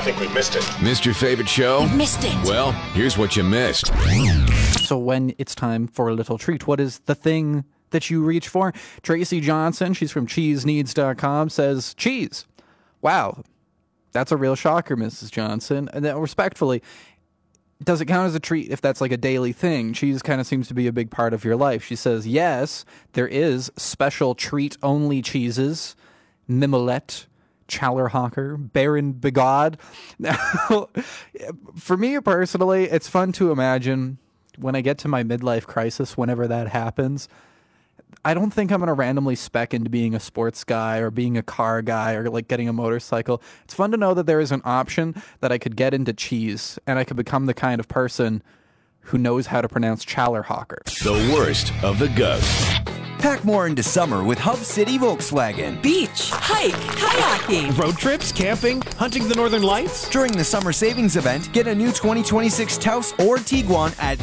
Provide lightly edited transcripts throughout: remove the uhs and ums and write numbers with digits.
think we missed it. Missed your favorite show? Missed it. Well, here's what you missed. So when it's time for a little treat, what is the thing that you reach for? Tracy Johnson, she's from cheeseneeds.com, says, cheese. Wow, that's a real shocker, Mrs. Johnson. And then respectfully, does it count as a treat if that's like a daily thing? Cheese kind of seems to be a big part of your life. She says, yes, there is special treat-only cheeses, Mimolette, Challerhocker, Baron Bigod. Now, for me personally, it's fun to imagine when I get to my midlife crisis, whenever that happens, I don't think I'm going to randomly spec into being a sports guy or being a car guy or like getting a motorcycle. It's fun to know that there is an option that I could get into cheese and I could become the kind of person who knows how to pronounce Challerhocker. The worst of the ghosts. Pack more into summer with Hub City Volkswagen. Beach, hike, kayaking. Road trips, camping, hunting the northern lights. During the summer savings event, get a new 2026 Taos or Tiguan at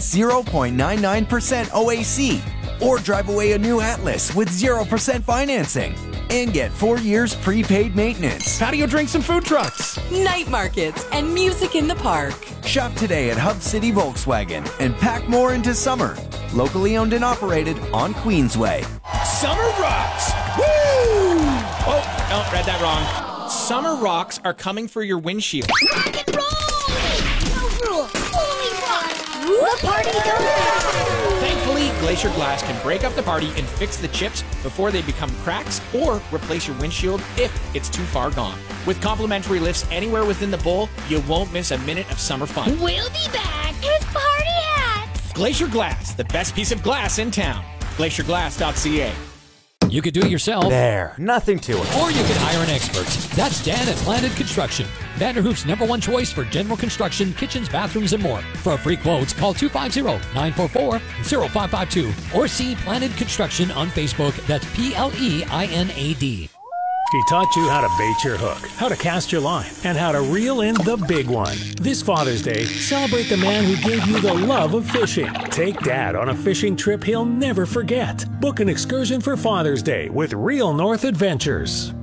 0.99% OAC. Or drive away a new Atlas with 0% financing. And get 4 years prepaid maintenance. Patio drinks and food trucks. Night markets and music in the park. Shop today at Hub City Volkswagen and pack more into summer. Locally owned and operated on Queensway. Summer rocks! Woo! Oh, no, read that wrong. Summer rocks are coming for your windshield. Rock and roll! No rule, only rock! The party goes! Thankfully, Glacier Glass can break up the party and fix the chips before they become cracks or replace your windshield if it's too far gone. With complimentary lifts anywhere within the bowl, you won't miss a minute of summer fun. We'll be back with party hats! Glacier Glass, the best piece of glass in town. GlacierGlass.ca. You could do it yourself. There, nothing to it. Or you could hire an expert. That's Dan at Planet Construction. Vanderhoof's #1 choice for general construction, kitchens, bathrooms, and more. For free quotes, call 250-944-0552 or see Planet Construction on Facebook. That's PLEINAD. He taught you how to bait your hook, how to cast your line, and how to reel in the big one. This Father's Day, celebrate the man who gave you the love of fishing. Take Dad on a fishing trip he'll never forget. Book an excursion for Father's Day with Real North Adventures.